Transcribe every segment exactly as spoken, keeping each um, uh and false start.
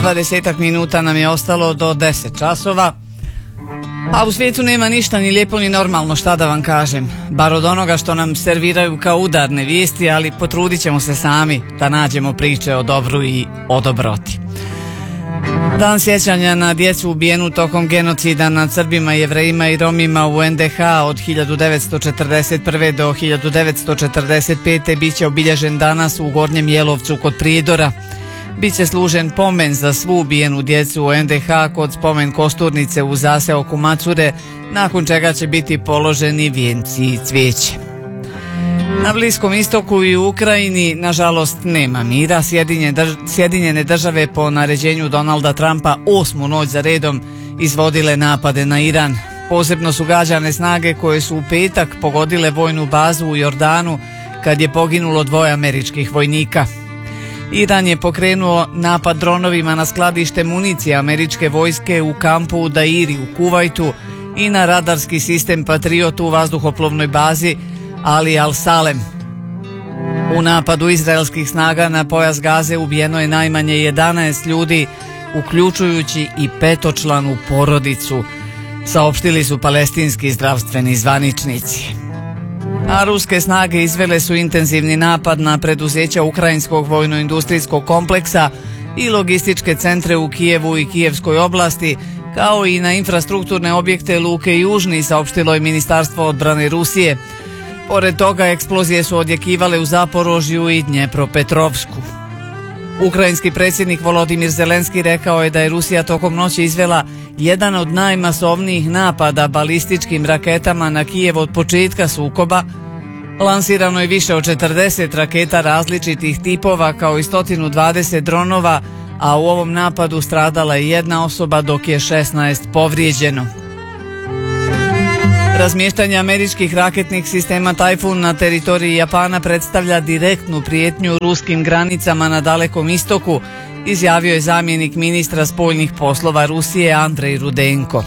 dvadesetak minuta nam je ostalo do deset časova. A u svijetu nema ništa ni lijepo ni normalno, šta da vam kažem. Bar od onoga što nam serviraju kao udarne vijesti, ali potrudit ćemo se sami da nađemo priče o dobru i o dobroti. Dan sjećanja na djecu ubijenu tokom genocida nad Srbima, Jevrejima i Romima u en de ha od hiljadu devetsto četrdeset prve do hiljadu devetsto četrdeset pete biće obilježen danas u Gornjem Jelovcu kod Prijedora. Biće služen pomen za svu ubijenu djecu u en de ha kod spomen kosturnice u zaseoku Macure, nakon čega će biti položeni vijenci i cvijeće. Na Bliskom istoku i u Ukrajini, nažalost, nema mira. Sjedinjene države po naređenju Donalda Trumpa osmu noć za redom izvodile napade na Iran. Posebno su gađane snage koje su u petak pogodile vojnu bazu u Jordanu kad je poginulo dvoje američkih vojnika. Iran je pokrenuo napad dronovima na skladište municije američke vojske u kampu u Dairi u Kuvajtu i na radarski sistem Patriot u vazduhoplovnoj bazi Ali Al-Salem. U napadu izraelskih snaga na pojas Gaze ubijeno je najmanje jedanaest ljudi, uključujući i petočlanu porodicu, saopštili su palestinski zdravstveni zvaničnici. A ruske snage izvele su intenzivni napad na preduzeća ukrajinskog vojno-industrijskog kompleksa i logističke centre u Kijevu i Kijevskoj oblasti, kao i na infrastrukturne objekte Luke Južni, saopštilo je Ministarstvo odbrane Rusije. Pored toga, eksplozije su odjekivale u Zaporožju i Dnjepropetrovsku. Ukrajinski predsjednik Volodimir Zelenski rekao je da je Rusija tokom noći izvela jedan od najmasovnijih napada balističkim raketama na Kijev od početka sukoba. Lansirano je više od četrdeset raketa različitih tipova kao i sto dvadeset dronova, a u ovom napadu stradala je jedna osoba dok je šesnaest povrijeđeno. Razmještanje američkih raketnih sistema Tajfun na teritoriji Japana predstavlja direktnu prijetnju ruskim granicama na Dalekom istoku, izjavio je zamjenik ministra spoljnih poslova Rusije Andrej Rudenko.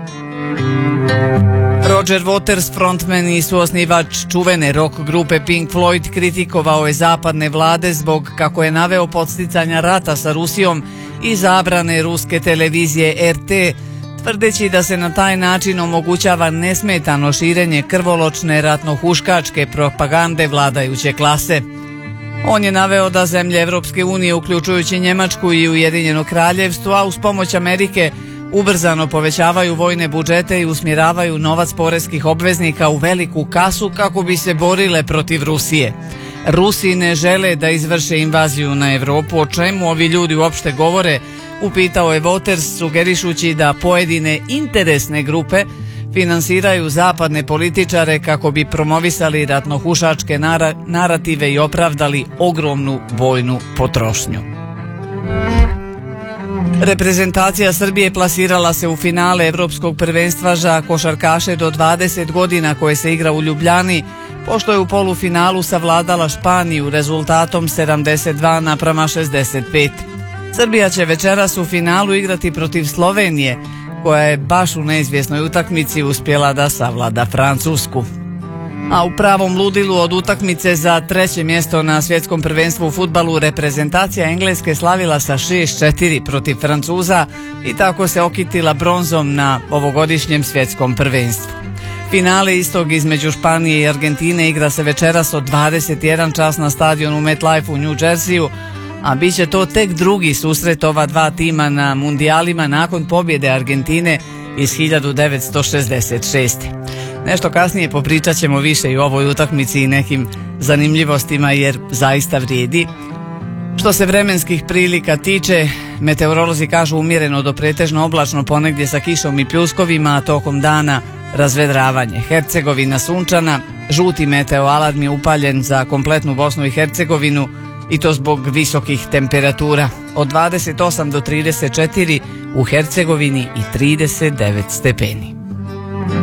Roger Waters, frontman i suosnivač čuvene rock grupe Pink Floyd, kritikovao je zapadne vlade zbog, kako je naveo, podsticanja rata sa Rusijom i zabrane ruske televizije er te, tvrdeći da se na taj način omogućava nesmetano širenje krvoločne ratnohuškačke propagande vladajuće klase. On je naveo da zemlje Evropske unije, uključujući Njemačku i Ujedinjeno kraljevstvo, a uz pomoć Amerike, ubrzano povećavaju vojne budžete i usmjeravaju novac poreskih obveznika u veliku kasu kako bi se borile protiv Rusije. Rusi ne žele da izvrše invaziju na Evropu, o čemu ovi ljudi uopšte govore, upitao je Waters, sugerišući da pojedine interesne grupe finansiraju zapadne političare kako bi promovisali ratnohušačke nara- narative i opravdali ogromnu vojnu potrošnju. Reprezentacija Srbije plasirala se u finale Evropskog prvenstva za košarkaše do dvadeset godina koje se igra u Ljubljani, pošto je u polufinalu savladala Španiju rezultatom sedamdeset dva naprama šezdeset pet. Srbija će večeras u finalu igrati protiv Slovenije, koja je baš u neizvjesnoj utakmici uspjela da savlada Francusku. A u pravom ludilu od utakmice za treće mjesto na svjetskom prvenstvu u fudbalu reprezentacija Engleske slavila sa šest četiri protiv Francuza i tako se okitila bronzom na ovogodišnjem svjetskom prvenstvu. Finale istog između Španije i Argentine igra se večeras od dvadeset jedan čas na stadionu MetLife u New Jerseyu, a bit će to tek drugi susret ova dva tima na mundijalima nakon pobjede Argentine iz hiljadu devetsto šezdeset šeste. Nešto kasnije popričat ćemo više i o ovoj utakmici i nekim zanimljivostima jer zaista vrijedi. Što se vremenskih prilika tiče, meteorolozi kažu umjereno do pretežno oblačno, ponegdje sa kišom i pljuskovima, a tokom dana razvedravanje. Hercegovina sunčana, žuti meteo alarm je upaljen za kompletnu Bosnu i Hercegovinu i to zbog visokih temperatura. Od dvadeset osam do trideset četiri u Hercegovini i trideset devet stepeni.